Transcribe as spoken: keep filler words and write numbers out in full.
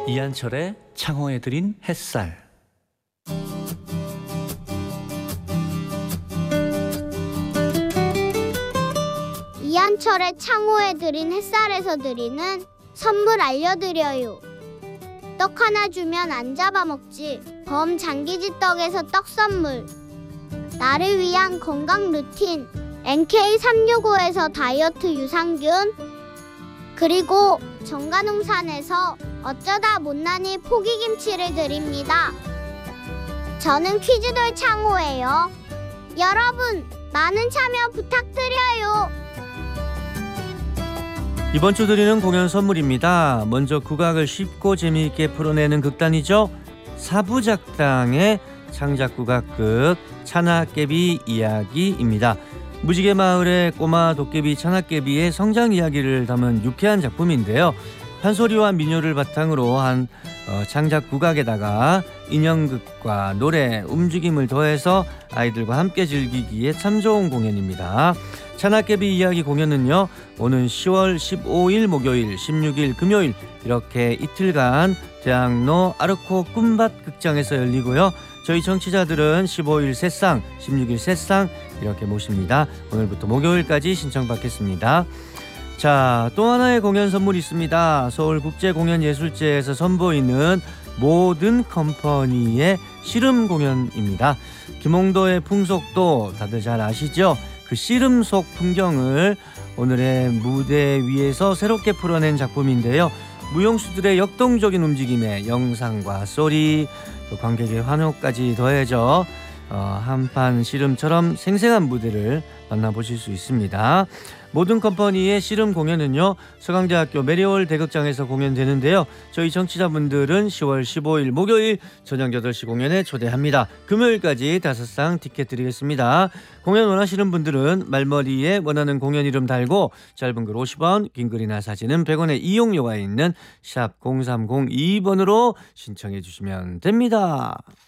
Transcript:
이한철의 창호에 드린 햇살. 이한철의 창호에 드린 햇살에서 드리는 선물 알려드려요. 떡 하나 주면 안 잡아먹지. 범장기지 떡에서 떡 선물. 나를 위한 건강 루틴 엠케이 삼육오에서 다이어트 유산균. 그리고 정관홍산에서 어쩌다 못난이 포기김치를 드립니다. 저는 퀴즈돌 창호예요. 여러분 많은 참여 부탁드려요. 이번 주 드리는 공연 선물입니다. 먼저 국악을 쉽고 재미있게 풀어내는 극단이죠. 사부작당의 창작국악극 차나깨비 이야기입니다. 무지개 마을의 꼬마 도깨비 차나깨비의 성장 이야기를 담은 유쾌한 작품인데요. 판소리와 민요를 바탕으로 한 어, 창작 국악에다가 인형극과 노래, 움직임을 더해서 아이들과 함께 즐기기에 참 좋은 공연입니다. 차나깨비 이야기 공연은요, 오는 시월 십오일 목요일, 십육일 금요일 이렇게 이틀간 대학로 아르코 꿈밭 극장에서 열리고요. 저희 청취자들은 십오일 새상, 십육일 새상 이렇게 모십니다. 오늘부터 목요일까지 신청받겠습니다. 자, 또 하나의 공연 선물이 있습니다. 서울국제공연예술제에서 선보이는 모든 컴퍼니의 씨름 공연입니다. 김홍도의 풍속도 다들 잘 아시죠? 그 씨름 속 풍경을 오늘의 무대 위에서 새롭게 풀어낸 작품인데요. 무용수들의 역동적인 움직임에 영상과 소리, 또 관객의 환호까지 더해져 어, 한판 씨름처럼 생생한 무대를 만나보실 수 있습니다. 모든 컴퍼니의 씨름 공연은요, 서강대학교 메리홀 대극장에서 공연되는데요. 저희 청취자분들은 시월 십오일 목요일 저녁 여덟시 공연에 초대합니다. 금요일까지 다섯 상 티켓 드리겠습니다. 공연 원하시는 분들은 말머리에 원하는 공연 이름 달고 짧은 글 오십 원, 긴 글이나 사진은 백 원의 이용료가 있는 샵 공삼공이 번으로 신청해 주시면 됩니다.